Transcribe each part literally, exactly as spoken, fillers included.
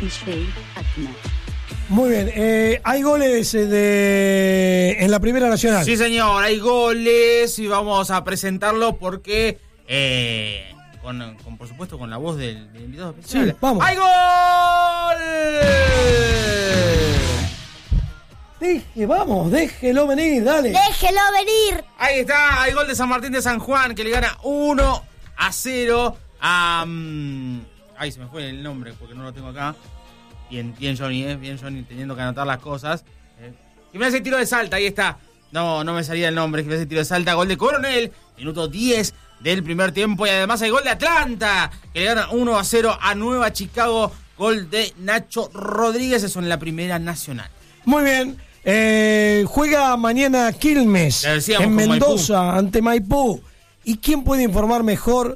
Muy bien, eh, hay goles de en la Primera Nacional. Sí, señor, hay goles y vamos a presentarlo porque, eh, con, con por supuesto, con la voz del, del invitado especial. Sí, vamos. ¡Hay gol! Deje, vamos, déjelo venir, dale. ¡Déjelo venir! Ahí está, hay gol de San Martín de San Juan que le gana uno a cero a... Um, ay, se me fue el nombre porque no lo tengo acá. Bien, bien Johnny, ¿eh? Bien Johnny teniendo que anotar las cosas. Eh, Gimnasia y Tiro de Salta, ahí está. No, no me salía el nombre. Gimnasia y Tiro de Salta, gol de Coronel, minuto diez del primer tiempo. Y además hay gol de Atlanta, que le gana uno a cero a Nueva Chicago. Gol de Nacho Rodríguez, eso en la Primera Nacional. Muy bien. Eh, juega mañana Quilmes en Mendoza Maipú. Ante Maipú. ¿Y quién puede informar mejor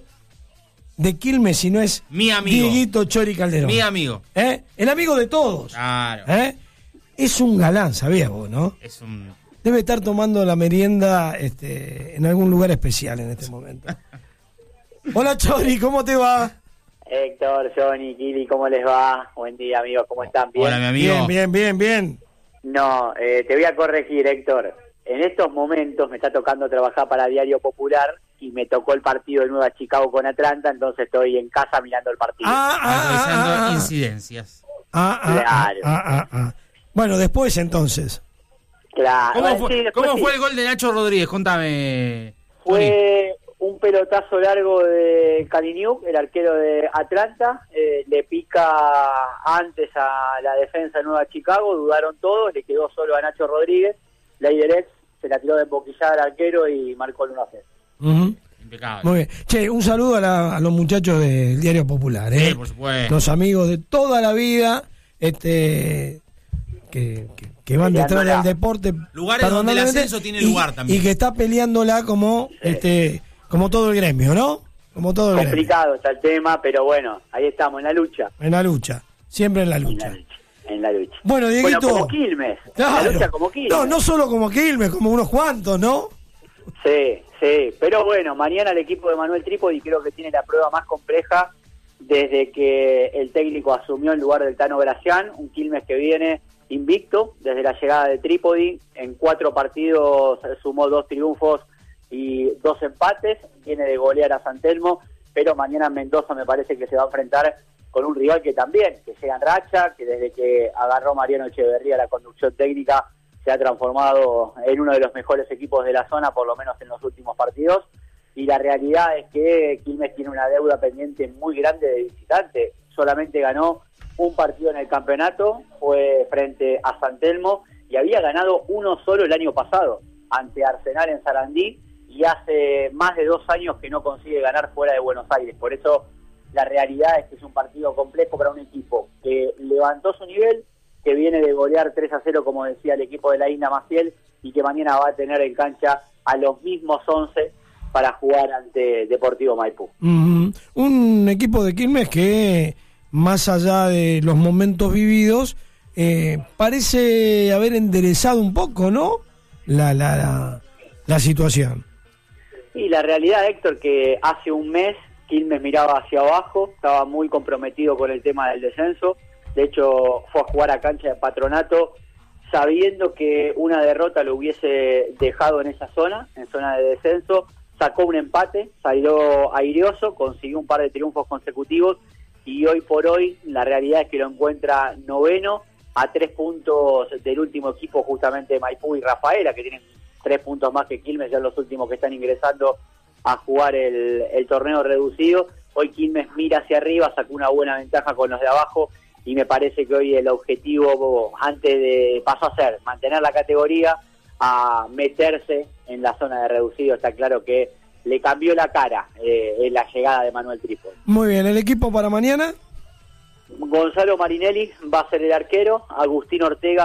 de Quilmes si no es mi amigo Dieguito Chori Calderón? Mi amigo. ¿Eh? El amigo de todos. Claro. ¿Eh? Es un galán, ¿sabías vos, no? Es un... Debe estar tomando la merienda este, en algún lugar especial en este momento. Hola Chori, ¿cómo te va? Héctor, Johnny, Kili, ¿cómo les va? Buen día, amigos, ¿cómo están? ¿Bien? Hola, mi amigo. Bien, bien, bien, bien. No, eh, te voy a corregir, Héctor. En estos momentos me está tocando trabajar para Diario Popular y me tocó el partido de Nueva Chicago con Atlanta, entonces estoy en casa mirando el partido. Ah, ah, Analizando ah, ah, incidencias. Ah, ah, claro. ah, ah, ah. Bueno, después entonces. Claro. ¿Cómo, Bueno, fue, sí, ¿cómo sí. fue el gol de Nacho Rodríguez? Contame. Fue un pelotazo largo de Kaliniuk, el arquero de Atlanta, eh, le pica antes a la defensa de Nueva Chicago, dudaron todos, le quedó solo a Nacho Rodríguez, Leiderex se la tiró de emboquillada al arquero y marcó el uno a cero. Uh-huh. Impecable. Muy bien. Che, un saludo a, la, a los muchachos del Diario Popular, ¿eh? Sí, por supuesto. Los amigos de toda la vida, este que, que, que van detrás del deporte. Lugares donde el ascenso tiene y, lugar también. Y que está peleándola como sí. este como todo el gremio, ¿no? Como todo el complicado gremio. Está el tema, pero bueno, ahí estamos, en la lucha. En la lucha, siempre en la lucha. En la lucha. En la lucha. Bueno, Dieguito. Bueno, como Quilmes. Claro. La lucha como Quilmes. No, no solo como Quilmes, como unos cuantos, ¿no? Sí, sí. Pero bueno, mañana el equipo de Manuel Trípodi creo que tiene la prueba más compleja desde que el técnico asumió en lugar del Tano Gracián. Un Quilmes que viene invicto desde la llegada de Trípodi. En cuatro partidos sumó dos triunfos y dos empates. Viene de golear a San Telmo, pero mañana en Mendoza me parece que se va a enfrentar con un rival que también, que llega en racha, que desde que agarró Mariano Echeverría la conducción técnica se ha transformado en uno de los mejores equipos de la zona, por lo menos en los últimos partidos, y la realidad es que Quilmes tiene una deuda pendiente muy grande de visitante. Solamente ganó un partido en el campeonato, fue frente a San Telmo, y había ganado uno solo el año pasado, ante Arsenal en Sarandí, y hace más de dos años que no consigue ganar fuera de Buenos Aires. Por eso la realidad es que es un partido complejo para un equipo que levantó su nivel, que viene de golear tres a cero, como decía el equipo de la Inda Maciel, y que mañana va a tener en cancha a los mismos once para jugar ante Deportivo Maipú. Uh-huh. Un equipo de Quilmes que, más allá de los momentos vividos, eh, parece haber enderezado un poco, ¿no? La, la, la, la situación. Y la realidad, Héctor, que hace un mes Quilmes miraba hacia abajo, estaba muy comprometido con el tema del descenso. De hecho, fue a jugar a cancha de Patronato sabiendo que una derrota lo hubiese dejado en esa zona, en zona de descenso. Sacó un empate, salió airioso, consiguió un par de triunfos consecutivos y hoy por hoy la realidad es que lo encuentra noveno a tres puntos del último equipo, justamente Maipú y Rafaela, que tienen tres puntos más que Quilmes, ya los últimos que están ingresando a jugar el, el torneo reducido. Hoy Quilmes mira hacia arriba, sacó una buena ventaja con los de abajo y me parece que hoy el objetivo antes de pasó a ser mantener la categoría a meterse en la zona de reducido. Está claro que le cambió la cara eh, en la llegada de Manuel Trípodi. Muy bien, ¿el equipo para mañana? Gonzalo Marinelli va a ser el arquero, Agustín Ortega